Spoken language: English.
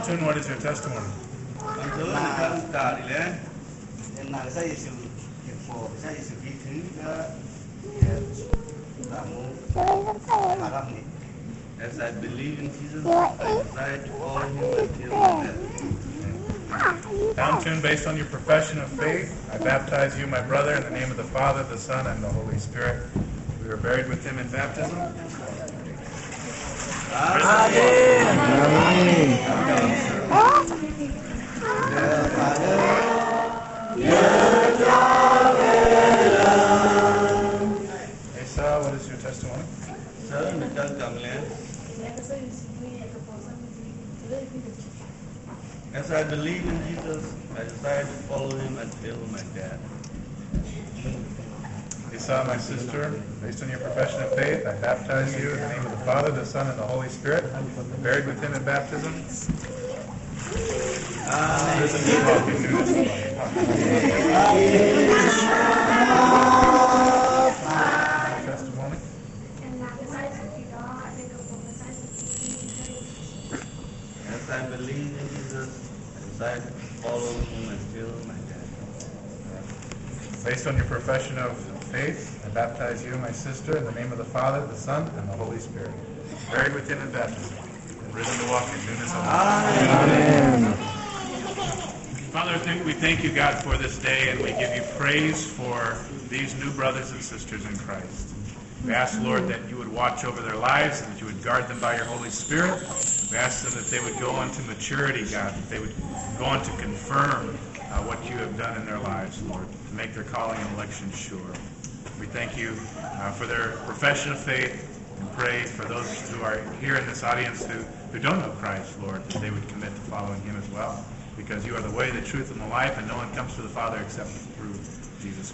Mountain, what is your testimony? As I believe in Jesus, I desire to follow him until my death. Mountain, based on your profession of faith, I baptize you, my brother, in the name of the Father, the Son, and the Holy Spirit. We were buried with him in baptism. Asa, what is your testimony? Sir, Mr. Kamlen, as I believe in Jesus, I desire to follow him until my death. Asa, my sister, based on your profession of faith, I baptize you in the name of the Father, the Son, and the Holy Spirit. We're buried with him in baptism. Testimony. As I believe in Jesus, I desire to follow him until my death. Based on your profession of faith, I baptize you, my sister, in the name of the Father, the Son, and the Holy Spirit. Buried with him in baptism, and risen to walk in newness of life. Amen. Father, we thank you, God, for this day, and we give you praise for these new brothers and sisters in Christ. We ask, Lord, that you would watch over their lives and that you would guard them by your Holy Spirit. We ask them that they would go on to maturity, God, that they would go on to confirm what you have done in their lives, Lord, to make their calling and election sure. We thank you for their profession of faith and pray for those who are here in this audience who don't know Christ, Lord, that they would commit to following him as well, because you are the way, the truth, and the life, and no one comes to the Father except through Jesus Christ.